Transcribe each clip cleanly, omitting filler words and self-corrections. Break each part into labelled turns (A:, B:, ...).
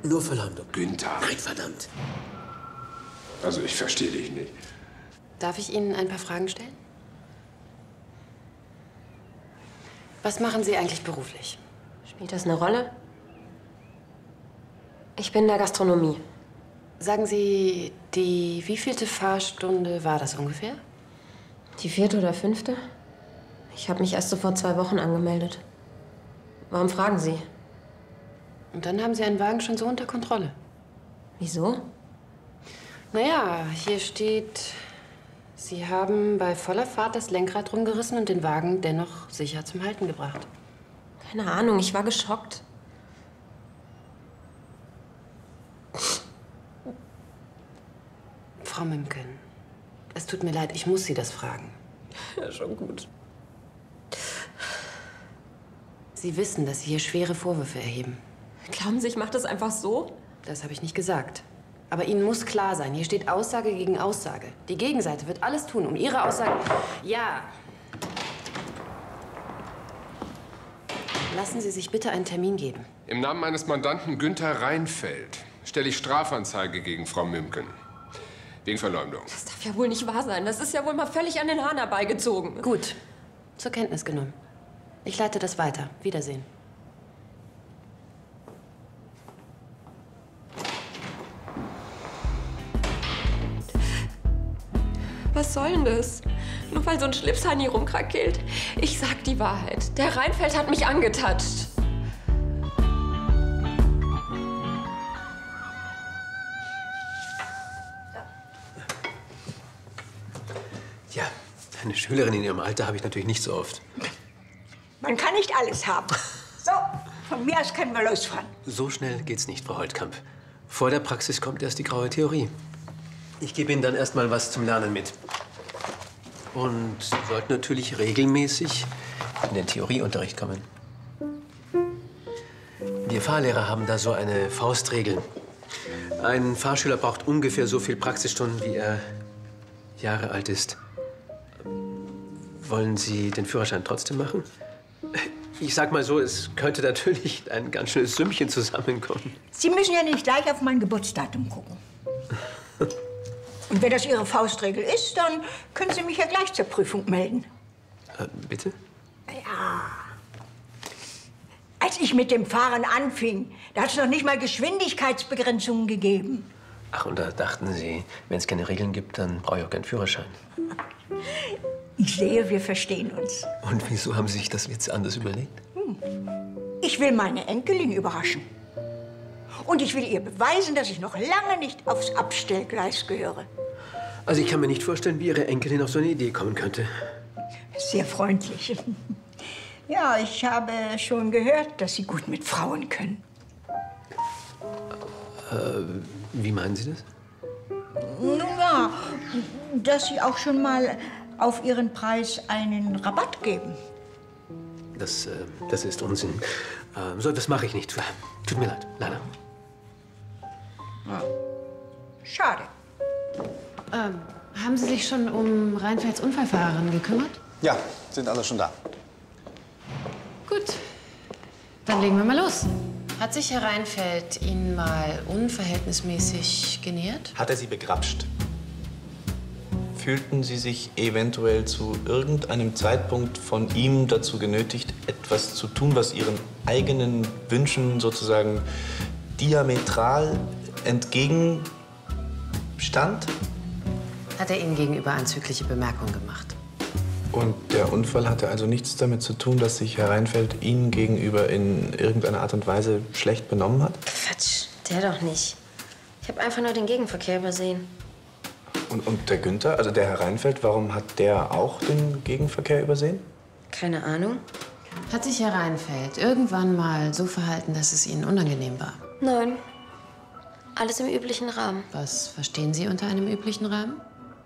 A: Nur Verleumdung.
B: Günther.
A: Nein, verdammt.
B: Also ich verstehe dich nicht.
C: Darf ich Ihnen ein paar Fragen stellen? Was machen Sie eigentlich beruflich?
D: Spielt das eine Rolle? Ich bin in der Gastronomie.
C: Sagen Sie, die wievielte Fahrstunde war das ungefähr?
D: Die 4. oder 5.? Ich habe mich erst so vor 2 Wochen angemeldet. Warum fragen Sie?
C: Und dann haben Sie einen Wagen schon so unter Kontrolle.
D: Wieso?
C: Naja, hier steht, Sie haben bei voller Fahrt das Lenkrad rumgerissen und den Wagen dennoch sicher zum Halten gebracht.
D: Keine Ahnung, ich war geschockt.
C: Frau Mümken, es tut mir leid, ich muss Sie das fragen.
D: Ja, schon gut.
C: Sie wissen, dass Sie hier schwere Vorwürfe erheben.
D: Glauben Sie, ich mache das einfach so?
C: Das habe ich nicht gesagt. Aber Ihnen muss klar sein, hier steht Aussage gegen Aussage. Die Gegenseite wird alles tun, um Ihre Aussage... Ja. Lassen Sie sich bitte einen Termin geben.
B: Im Namen meines Mandanten Günther Reinfeldt stelle ich Strafanzeige gegen Frau Mümken. Wegen Verleumdung.
D: Das darf ja wohl nicht wahr sein. Das ist ja wohl mal völlig an den Haaren herbeigezogen.
C: Gut. Zur Kenntnis genommen. Ich leite das weiter. Wiedersehen.
D: Was soll denn das? Nur weil so ein Schlipshahn hier rumkrakeelt. Ich sag die Wahrheit. Der Reinfeldt hat mich angetatscht.
A: Ja, eine Schülerin in Ihrem Alter habe ich natürlich nicht so oft.
E: Man kann nicht alles haben. So, von mir aus können wir losfahren.
A: So schnell geht's nicht, Frau Holtkamp. Vor der Praxis kommt erst die graue Theorie. Ich gebe Ihnen dann erst mal was zum Lernen mit. Und Sie sollten natürlich regelmäßig in den Theorieunterricht kommen. Wir Fahrlehrer haben da so eine Faustregel. Ein Fahrschüler braucht ungefähr so viel Praxisstunden, wie er Jahre alt ist. Wollen Sie den Führerschein trotzdem machen? Ich sag mal so, es könnte natürlich ein ganz schönes Sümmchen zusammenkommen.
E: Sie müssen ja nicht gleich auf mein Geburtsdatum gucken. Und wenn das Ihre Faustregel ist, dann können Sie mich ja gleich zur Prüfung melden.
A: Bitte?
E: Ja. Als ich mit dem Fahren anfing, da hat es noch nicht mal Geschwindigkeitsbegrenzungen gegeben.
A: Ach, und da dachten Sie, wenn es keine Regeln gibt, dann brauche ich auch keinen Führerschein.
E: Ich sehe, wir verstehen uns.
A: Und wieso haben Sie sich das jetzt anders überlegt?
E: Ich will meine Enkelin überraschen. Und ich will ihr beweisen, dass ich noch lange nicht aufs Abstellgleis gehöre.
A: Also ich kann mir nicht vorstellen, wie Ihre Enkelin auf so eine Idee kommen könnte.
E: Sehr freundlich. Ja, ich habe schon gehört, dass Sie gut mit Frauen können.
A: Wie meinen Sie das?
E: Nun ja, dass Sie auch schon mal auf Ihren Preis einen Rabatt geben.
A: Das ist Unsinn. So, das mache ich nicht. Tut mir leid, leider.
E: Schade.
C: Haben Sie sich schon um Reinfeldts Unfallfahrerin gekümmert?
F: Ja, sind alle schon da.
C: Gut. Dann legen wir mal los. Hat sich Herr Reinfeldt Ihnen mal unverhältnismäßig genähert?
F: Hat er Sie begrapscht? Fühlten Sie sich eventuell zu irgendeinem Zeitpunkt von ihm dazu genötigt, etwas zu tun, was Ihren eigenen Wünschen sozusagen diametral entgegenstand?
C: Hat er Ihnen gegenüber anzügliche Bemerkungen gemacht?
F: Und der Unfall hatte also nichts damit zu tun, dass sich Herr Reinfeldt Ihnen gegenüber in irgendeiner Art und Weise schlecht benommen hat?
D: Quatsch, der doch nicht. Ich habe einfach nur den Gegenverkehr übersehen.
F: Und der Günther, also der Herr Reinfeldt, warum hat der auch den Gegenverkehr übersehen?
D: Keine Ahnung.
C: Hat sich Herr Reinfeldt irgendwann mal so verhalten, dass es Ihnen unangenehm war?
D: Nein. Alles im üblichen Rahmen.
C: Was verstehen Sie unter einem üblichen Rahmen?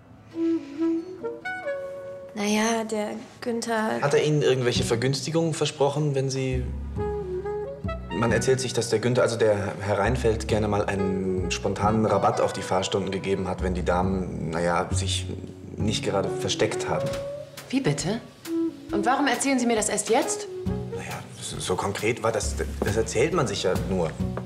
D: Naja, der Günther...
F: Hat er Ihnen irgendwelche Vergünstigungen versprochen, wenn Sie... Man erzählt sich, dass der Günther, also der Herr Reinfeldt, gerne mal einen spontanen Rabatt auf die Fahrstunden gegeben hat, wenn die Damen, naja, sich nicht gerade versteckt haben.
C: Wie bitte? Und warum erzählen Sie mir das erst jetzt?
F: Naja, so konkret war das erzählt man sich ja nur.